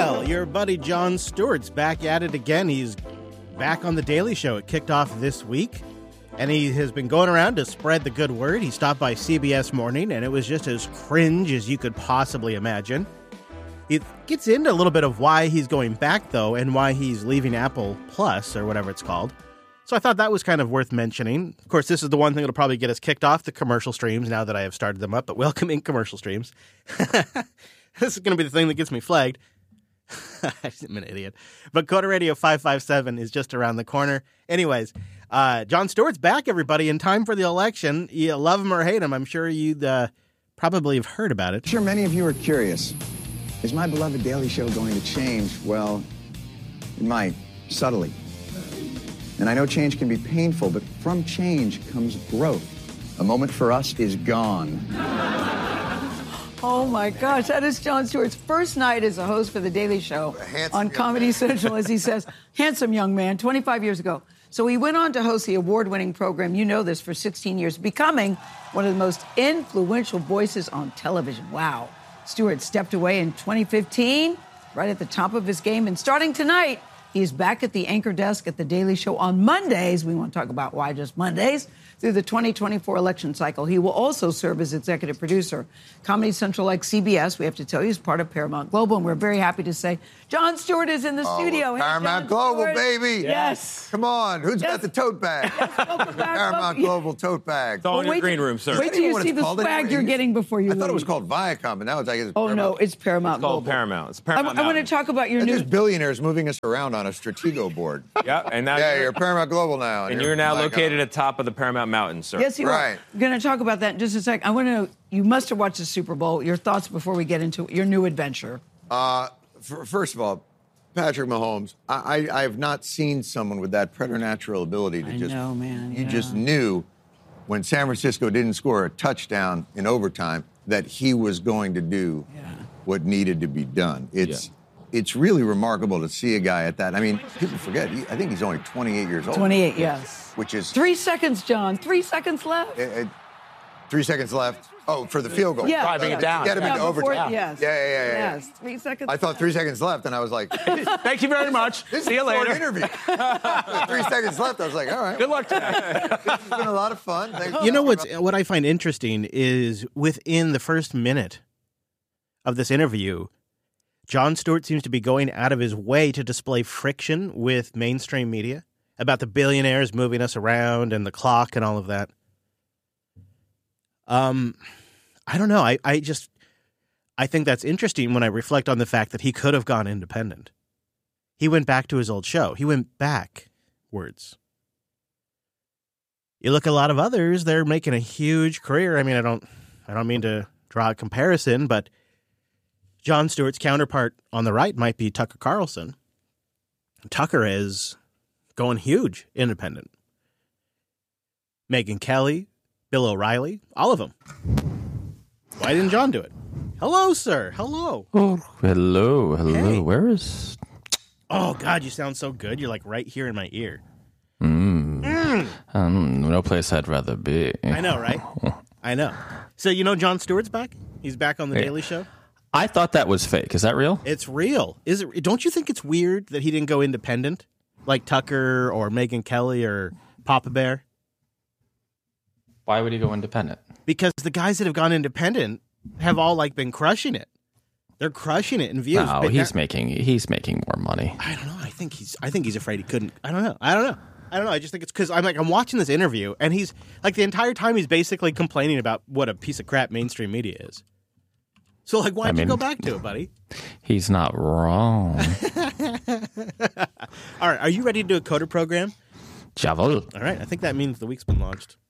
Well, your buddy Jon Stewart's back at it again. He's back on The Daily Show. It kicked off this week, and he has been going around to spread the good word. He stopped by CBS Morning, and it was just as cringe as you could possibly imagine. It gets into a little bit of why he's going back, though, and why he's leaving Apple Plus, or whatever it's called. So I thought that was kind of worth mentioning. Of course, this is the one thing that'll probably get us kicked off the commercial streams now that I have started them up, but welcoming commercial streams. This is going to be the thing that gets me flagged. I'm an idiot. But Coda Radio 557 is just around the corner. Anyways, Jon Stewart's back, everybody, in time for the election. You love him or hate him. I'm sure you'd probably have heard about it. I'm sure many of you are curious. Is my beloved Daily Show going to change? Well, it might, subtly. And I know change can be painful, but from change comes growth. A moment for us is gone. Oh, my gosh. That is Jon Stewart's first night as a host for The Daily Show on Comedy Central, as he says. Handsome young man, 25 years ago. So he went on to host the award-winning program, you know this, for 16 years, becoming one of the most influential voices on television. Wow. Stewart stepped away in 2015, right at the top of his game. And starting tonight, he's back at the anchor desk at The Daily Show on Mondays. We want to talk about why just Mondays. Through the 2024 election cycle. He will also serve as executive producer. Comedy Central, like CBS, we have to tell you, is part of Paramount Global, and we're very happy to say Jon Stewart is in the studio. Hey, Paramount Global, baby. Yes. Come on. Who's got the tote bag? Paramount Global tote bag. It's all in your green room, sir. Wait till you see the swag you're getting before you leave. I thought it was called Viacom, but now it's like it's Oh, Paramount. no, it's Paramount It's called Global. Paramount. It's Paramount. I want to talk about your They're new... just billionaires moving us around on a Stratego board. Yeah, and now Yeah, you're Paramount Global now. and you're now Viacom. located atop of the Paramount Mountain, sir. Yes, you Right. are. I'm going to talk about that in just a sec. I want to know, you must have watched the Super Bowl. Your thoughts before we get into your new adventure. First of all, Patrick Mahomes, I have not seen someone with that preternatural ability to I know, man, You yeah. just knew when San Francisco didn't score a touchdown in overtime that he was going to do what needed to be done. It's really remarkable to see a guy at that. I mean, people forget. I think he's only 28 years old. 28, yes. Which is 3 seconds, John. 3 seconds left. 3 seconds left. Oh, for the field goal. Yeah, Driving it down. Get him into before- overtime. Yes. Yeah. Yes. 3 seconds. I thought 3 seconds left, and I was like, Thank you very much. this See is you a short later. interview. 3 seconds left. I was like, all right. Good luck tonight. This has been a lot of fun. Thanks You know what I find interesting is within the first minute of this interview, Jon Stewart seems to be going out of his way to display friction with mainstream media about the billionaires moving us around and the clock and all of that. I don't know. I think that's interesting when I reflect on the fact that he could have gone independent. He went back to his old show. He went backwards. You look at a lot of others, they're making a huge career. I mean, I don't mean to draw a comparison, but Jon Stewart's counterpart on the right might be Tucker Carlson. Tucker is going huge independent. Megyn Kelly, Bill O'Reilly, all of them. Why didn't Jon do it? Hello, sir. Hello. Oh, hello. Hey. Where is... Oh, God, you sound so good. You're like right here in my ear. no place I'd rather be. I know, right? I know. So you know Jon Stewart's back? He's back on The Daily Show? I thought that was fake. Is that real? It's real. Is it? Don't you think it's weird that he didn't go independent? Like Tucker or Megyn Kelly or Papa Bear? Why would he go independent? Because the guys that have gone independent have all like been crushing it. They're crushing it in views. No, but he's making more money. I don't know. I think he's afraid he couldn't. I don't know. I just think it's because I'm watching this interview and he's like the entire time he's basically complaining about what a piece of crap mainstream media is. So like, why'd you go back to it, buddy? He's not wrong. All right. Are you ready to do a coder program? Jawohl. All right. I think that means the week's been launched.